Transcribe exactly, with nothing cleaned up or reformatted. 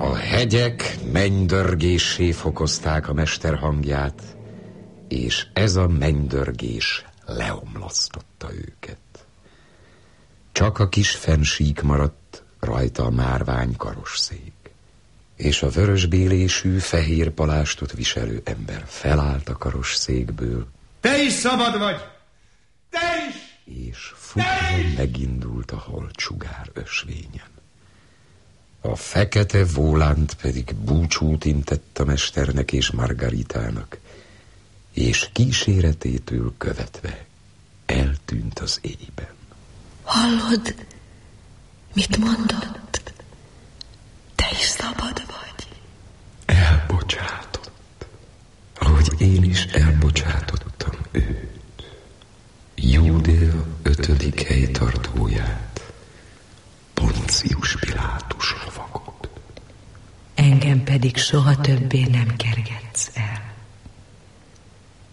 A hegyek mennydörgéssé fokozták a mester hangját, és ez a mennydörgés leomlasztotta őket. Csak a kis fensík maradt, rajta a márvány karosszék. És a vörösbélésű, fehér palástot viselő ember felállt a karosszékből. Te is szabad vagy! Te is! És futva megindult a holtsugár ösvényen. A fekete Volant pedig búcsút intett a mesternek és Margaritának, és kíséretétől követve eltűnt az éjben. Hallod, mit mondott? Te is szabad vagy. Elbocsátott, ahogy én is elbocsátottam őt. Júdea ötödik helytartóját, Poncius Pilátus lovagot. Engem pedig soha többé nem kergetsz el.